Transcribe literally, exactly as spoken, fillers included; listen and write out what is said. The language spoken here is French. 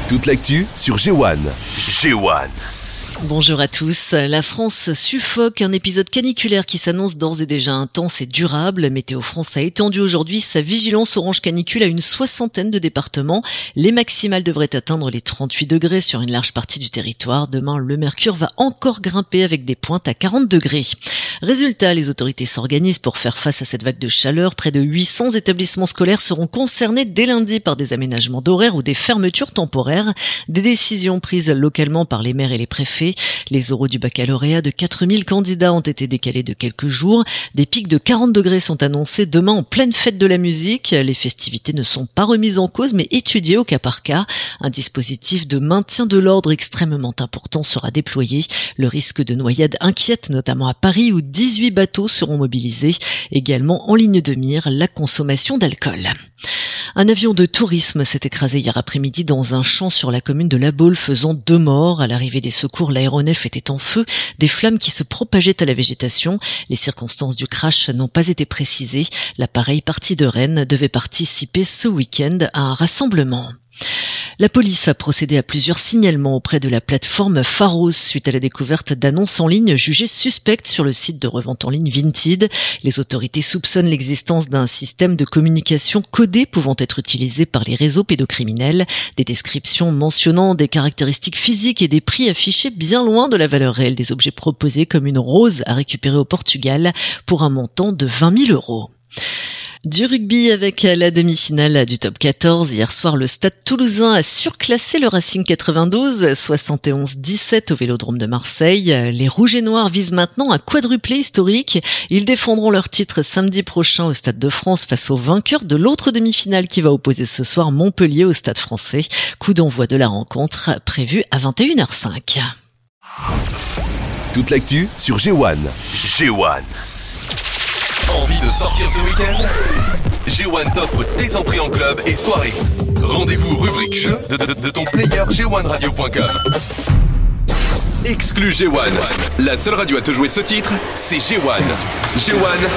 Toute l'actu sur G un. G un. Bonjour à tous. La France suffoque, un épisode caniculaire qui s'annonce d'ores et déjà intense et durable. Météo France a étendu aujourd'hui sa vigilance orange canicule à une soixantaine de départements. Les maximales devraient atteindre les trente-huit degrés sur une large partie du territoire. Demain, le mercure va encore grimper avec des pointes à quarante degrés. Résultat, les autorités s'organisent pour faire face à cette vague de chaleur. Près de huit cents établissements scolaires seront concernés dès lundi par des aménagements d'horaires ou des fermetures temporaires. Des décisions prises localement par les maires et les préfets. Les oraux du baccalauréat de quatre mille candidats ont été décalés de quelques jours. Des pics de quarante degrés sont annoncés demain en pleine fête de la musique. Les festivités ne sont pas remises en cause mais étudiées au cas par cas. Un dispositif de maintien de l'ordre extrêmement important sera déployé. Le risque de noyade inquiète, notamment à Paris où dix-huit bateaux seront mobilisés. Également en ligne de mire, la consommation d'alcool. Un avion de tourisme s'est écrasé hier après-midi dans un champ sur la commune de La Baule, faisant deux morts. À l'arrivée des secours, l'aéronef était en feu, des flammes qui se propageaient à la végétation. Les circonstances du crash n'ont pas été précisées. L'appareil parti de Rennes devait participer ce week-end à un rassemblement. La police a procédé à plusieurs signalements auprès de la plateforme Pharos suite à la découverte d'annonces en ligne jugées suspectes sur le site de revente en ligne Vinted. Les autorités soupçonnent l'existence d'un système de communication codé pouvant être utilisé par les réseaux pédocriminels. Des descriptions mentionnant des caractéristiques physiques et des prix affichés bien loin de la valeur réelle des objets proposés, comme une rose à récupérer au Portugal pour un montant de vingt mille euros. Du rugby avec la demi-finale du top quatorze. Hier soir, le Stade Toulousain a surclassé le Racing quatre-vingt-douze, soixante et onze à dix-sept au Vélodrome de Marseille. Les Rouges et Noirs visent maintenant un quadruplé historique. Ils défendront leur titre samedi prochain au Stade de France face au vainqueur de l'autre demi-finale qui va opposer ce soir Montpellier au Stade Français. Coup d'envoi de la rencontre prévu à vingt et une heures cinq. Toute l'actu sur G un. G un. Envie de sortir ce week-end? G un t'offre tes entrées en club et soirée. Rendez-vous rubrique jeu de, de, de ton player G un radio point com. Exclu G un. La seule radio à te jouer ce titre, c'est G un. G un,